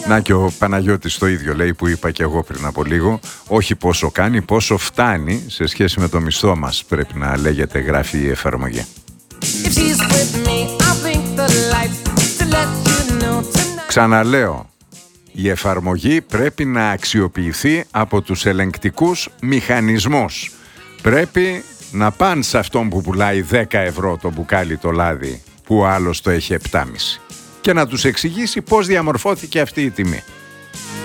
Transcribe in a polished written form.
Να και ο Παναγιώτης το ίδιο λέει που είπα και εγώ πριν από λίγο. Όχι πόσο κάνει, πόσο φτάνει σε σχέση με το μισθό μας. Πρέπει να λέγεται, γράφει η εφαρμογή. Ξαναλέω, η εφαρμογή πρέπει να αξιοποιηθεί από τους ελεγκτικούς μηχανισμούς. Πρέπει να πάνε σε αυτόν που πουλάει 10 ευρώ το μπουκάλι το λάδι, που ο άλλος το έχει 7,5, και να τους εξηγήσει πώς διαμορφώθηκε αυτή η τιμή.